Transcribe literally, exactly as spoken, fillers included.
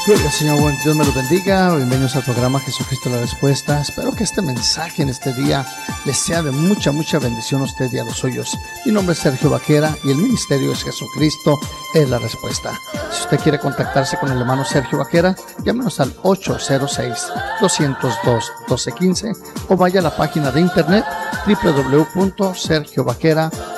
Gloria, Señor, buen Dios me los bendiga. Bienvenidos al programa Jesucristo la Respuesta. Espero que este mensaje en este día les sea de mucha, mucha bendición a usted y a los suyos. Mi nombre es Sergio Vaquera y el ministerio es Jesucristo es la Respuesta. Si usted quiere contactarse con el hermano Sergio Vaquera, llámenos al ocho cero seis, dos cero dos, uno dos uno cinco o vaya a la página de internet doble u doble u doble u punto sergio vaquera